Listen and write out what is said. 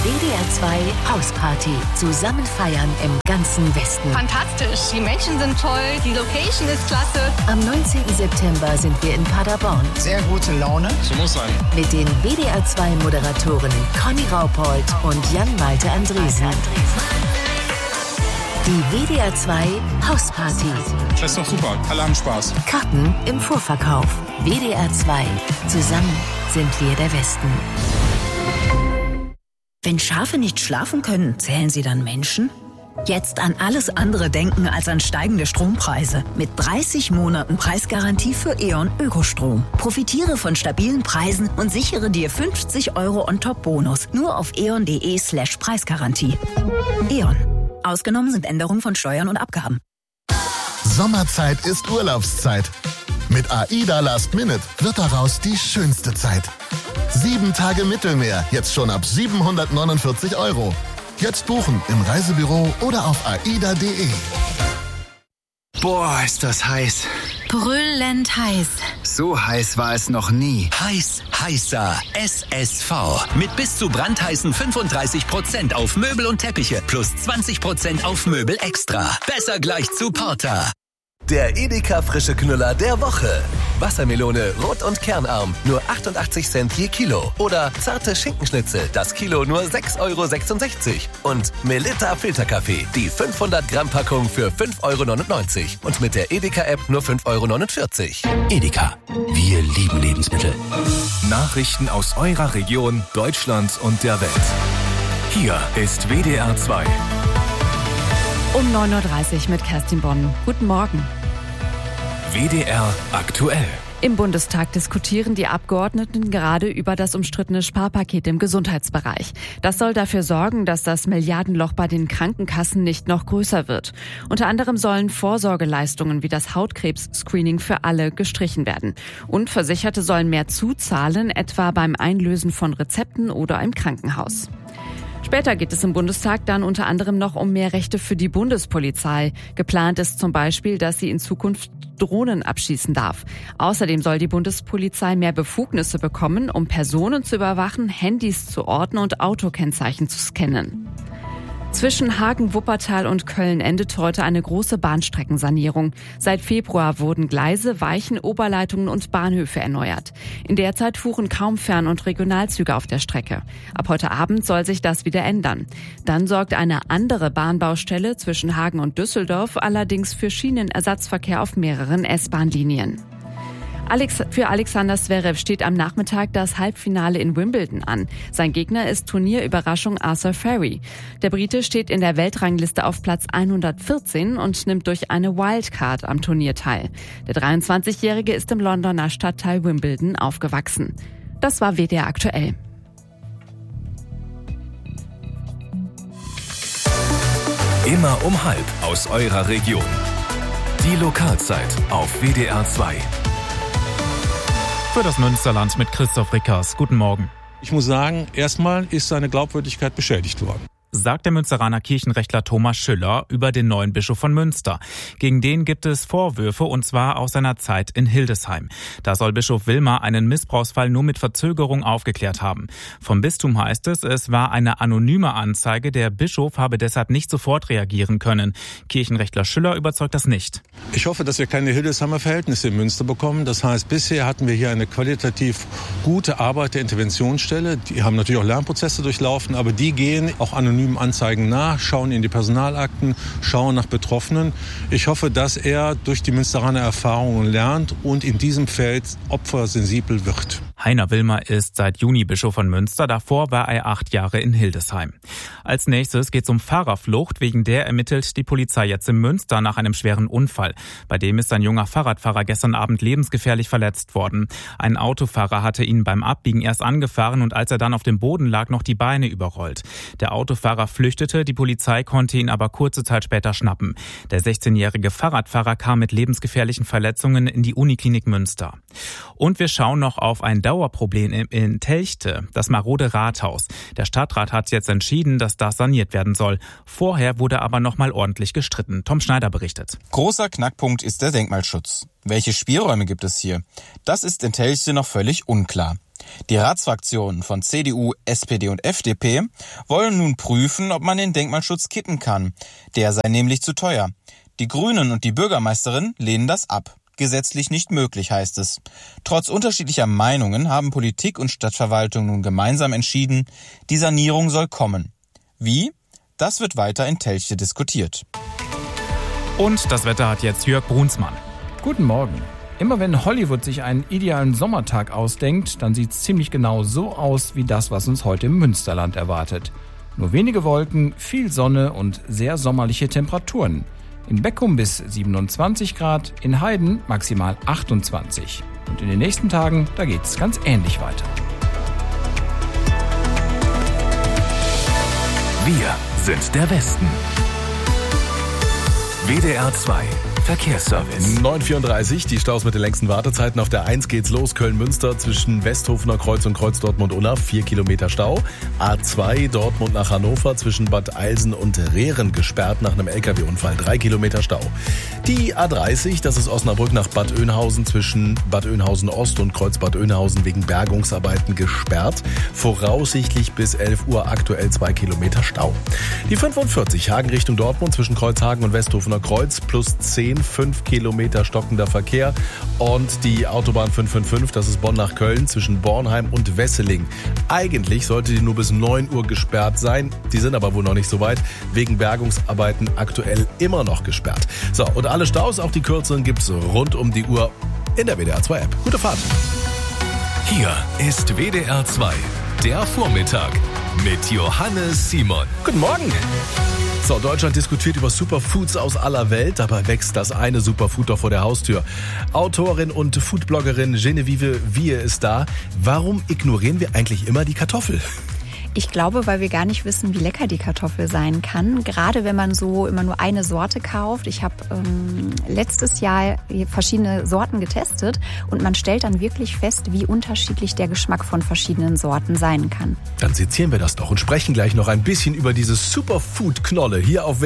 WDR 2 Hausparty. Zusammen feiern im ganzen Westen. Fantastisch. Die Menschen sind toll. Die Location ist klasse. Am 19. September sind wir in Paderborn. Sehr gute Laune. So muss sein. Mit den WDR 2 Moderatorinnen Conny Raupold und Jan-Malte Andresen. Die WDR 2 Hausparty. Das ist doch super. Alle haben Spaß. Karten im Vorverkauf. WDR 2. Zusammen sind wir der Westen. Wenn Schafe nicht schlafen können, zählen sie dann Menschen? Jetzt an alles andere denken als an steigende Strompreise. Mit 30 Monaten Preisgarantie für E.ON Ökostrom. Profitiere von stabilen Preisen und sichere dir 50 € On-Top-Bonus. Nur auf eon.de/Preisgarantie. E.ON. Ausgenommen sind Änderungen von Steuern und Abgaben. Sommerzeit ist Urlaubszeit. Mit AIDA Last Minute wird daraus die schönste Zeit. 7 Tage Mittelmeer, jetzt schon ab 749 €. Jetzt buchen im Reisebüro oder auf aida.de. Boah, ist das heiß. Brüllend heiß. So heiß war es noch nie. Heiß, heißer. SSV. Mit bis zu brandheißen 35% auf Möbel und Teppiche plus 20% auf Möbel extra. Besser gleich zu Porter. Der Edeka frische Knüller der Woche. Wassermelone rot und kernarm, nur 88 Cent je Kilo. Oder zarte Schinkenschnitzel, das Kilo nur 6,66 €. Und Melitta Filterkaffee, die 500 Gramm Packung für 5,99 €. Und mit der Edeka-App nur 5,49 €. Edeka. Wir lieben Lebensmittel. Nachrichten aus eurer Region, Deutschland und der Welt. Hier ist WDR 2. Um 9:30 Uhr mit Kerstin Bonn. Guten Morgen. WDR aktuell. Im Bundestag diskutieren die Abgeordneten gerade über das umstrittene Sparpaket im Gesundheitsbereich. Das soll dafür sorgen, dass das Milliardenloch bei den Krankenkassen nicht noch größer wird. Unter anderem sollen Vorsorgeleistungen wie das Hautkrebs-Screening für alle gestrichen werden. Und Versicherte sollen mehr zuzahlen, etwa beim Einlösen von Rezepten oder im Krankenhaus. Später geht es im Bundestag dann unter anderem noch um mehr Rechte für die Bundespolizei. Geplant ist zum Beispiel, dass sie in Zukunft Drohnen abschießen darf. Außerdem soll die Bundespolizei mehr Befugnisse bekommen, um Personen zu überwachen, Handys zu orten und Autokennzeichen zu scannen. Zwischen Hagen, Wuppertal und Köln endet heute eine große Bahnstreckensanierung. Seit Februar wurden Gleise, Weichen, Oberleitungen und Bahnhöfe erneuert. In der Zeit fuhren kaum Fern- und Regionalzüge auf der Strecke. Ab heute Abend soll sich das wieder ändern. Dann sorgt eine andere Bahnbaustelle zwischen Hagen und Düsseldorf allerdings für Schienenersatzverkehr auf mehreren S-Bahn-Linien. Für Alexander Zverev steht am Nachmittag das Halbfinale in Wimbledon an. Sein Gegner ist Turnierüberraschung Arthur Ferry. Der Brite steht in der Weltrangliste auf Platz 114 und nimmt durch eine Wildcard am Turnier teil. Der 23-Jährige ist im Londoner Stadtteil Wimbledon aufgewachsen. Das war WDR aktuell. Immer um 12:30 aus eurer Region. Die Lokalzeit auf WDR 2. Für das Münsterland mit Christoph Rickers. Guten Morgen. Ich muss sagen, erstmal ist seine Glaubwürdigkeit beschädigt worden. Sagt der Münsteraner Kirchenrechtler Thomas Schüller über den neuen Bischof von Münster. Gegen den gibt es Vorwürfe, und zwar aus seiner Zeit in Hildesheim. Da soll Bischof Wilmer einen Missbrauchsfall nur mit Verzögerung aufgeklärt haben. Vom Bistum heißt es war eine anonyme Anzeige, der Bischof habe deshalb nicht sofort reagieren können. Kirchenrechtler Schüller überzeugt das nicht. Ich hoffe, dass wir keine Hildesheimer Verhältnisse in Münster bekommen. Das heißt, bisher hatten wir hier eine qualitativ gute Arbeit der Interventionsstelle. Die haben natürlich auch Lernprozesse durchlaufen, aber die gehen auch anonym Anzeigen nach, schauen in die Personalakten, schauen nach Betroffenen. Ich hoffe, dass er durch die Münsteraner Erfahrungen lernt und in diesem Feld opfersensibel wird. Heiner Wilmer ist seit Juni Bischof von Münster. Davor war er 8 Jahre in Hildesheim. Als nächstes geht es um Fahrerflucht. Wegen der ermittelt die Polizei jetzt in Münster nach einem schweren Unfall. Bei dem ist ein junger Fahrradfahrer gestern Abend lebensgefährlich verletzt worden. Ein Autofahrer hatte ihn beim Abbiegen erst angefahren und als er dann auf dem Boden lag, noch die Beine überrollt. Der Autofahrer flüchtete, die Polizei konnte ihn aber kurze Zeit später schnappen. Der 16-jährige Fahrradfahrer kam mit lebensgefährlichen Verletzungen in die Uniklinik Münster. Und wir schauen noch auf ein Dauerproblem in Telchte, das marode Rathaus. Der Stadtrat hat jetzt entschieden, dass das saniert werden soll. Vorher wurde aber noch mal ordentlich gestritten. Tom Schneider berichtet. Großer Knackpunkt ist der Denkmalschutz. Welche Spielräume gibt es hier? Das ist in Telchte noch völlig unklar. Die Ratsfraktionen von CDU, SPD und FDP wollen nun prüfen, ob man den Denkmalschutz kitten kann. Der sei nämlich zu teuer. Die Grünen und die Bürgermeisterin lehnen das ab. Gesetzlich nicht möglich, heißt es. Trotz unterschiedlicher Meinungen haben Politik und Stadtverwaltung nun gemeinsam entschieden, die Sanierung soll kommen. Wie? Das wird weiter in Telchte diskutiert. Und das Wetter hat jetzt Jörg Brunsmann. Guten Morgen. Immer wenn Hollywood sich einen idealen Sommertag ausdenkt, dann sieht es ziemlich genau so aus wie das, was uns heute im Münsterland erwartet. Nur wenige Wolken, viel Sonne und sehr sommerliche Temperaturen. In Beckum bis 27 Grad, in Heiden maximal 28. Und in den nächsten Tagen, da geht's ganz ähnlich weiter. Wir sind der Westen. WDR 2 Verkehrsservice. 9:34, die Staus mit den längsten Wartezeiten. Auf der 1 geht's los, Köln-Münster zwischen Westhofener Kreuz und Kreuz Dortmund-Unna, 4 Kilometer Stau. A2 Dortmund nach Hannover zwischen Bad Eilsen und Rehren gesperrt nach einem LKW-Unfall, 3 Kilometer Stau. Die A30, das ist Osnabrück nach Bad Oeynhausen zwischen Bad Oeynhausen Ost und Kreuz Bad Oeynhausen wegen Bergungsarbeiten gesperrt. Voraussichtlich bis 11 Uhr aktuell 2 Kilometer Stau. Die 45 Hagen Richtung Dortmund zwischen Kreuzhagen und Westhofener Kreuz plus 10, 5 Kilometer stockender Verkehr. Und die Autobahn 555, das ist Bonn nach Köln zwischen Bornheim und Wesseling. Eigentlich sollte die nur bis 9 Uhr gesperrt sein. Die sind aber wohl noch nicht so weit. Wegen Bergungsarbeiten aktuell immer noch gesperrt. So, und alle Staus, auch die kürzeren, gibt's rund um die Uhr in der WDR 2 App. Gute Fahrt. Hier ist WDR 2, der Vormittag mit Johannes Simon. Guten Morgen. So, Deutschland diskutiert über Superfoods aus aller Welt. Dabei wächst das eine Superfood doch vor der Haustür. Autorin und Foodbloggerin Genevieve Wihe ist da. Warum ignorieren wir eigentlich immer die Kartoffel? Ich glaube, weil wir gar nicht wissen, wie lecker die Kartoffel sein kann. Gerade wenn man so immer nur eine Sorte kauft. Ich habe letztes Jahr verschiedene Sorten getestet und man stellt dann wirklich fest, wie unterschiedlich der Geschmack von verschiedenen Sorten sein kann. Dann sezieren wir das doch und sprechen gleich noch ein bisschen über diese Superfood-Knolle hier auf